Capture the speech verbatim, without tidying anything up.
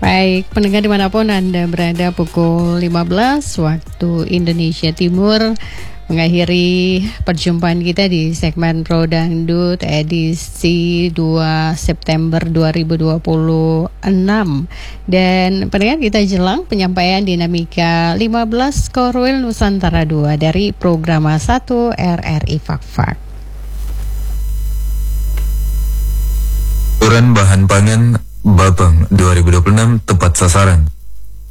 Baik, pendengar dimanapun Anda berada, pukul lima belas waktu Indonesia Timur mengakhiri perjumpaan kita di segmen Pro Dangdut edisi dua September dua ribu dua puluh enam. Dan pendengar, kita jelang penyampaian dinamika lima belas Korwil Nusantara dua dari Programa satu R R I Fakfak. Ukuran bahan pangan Babang dua ribu dua puluh enam tepat sasaran.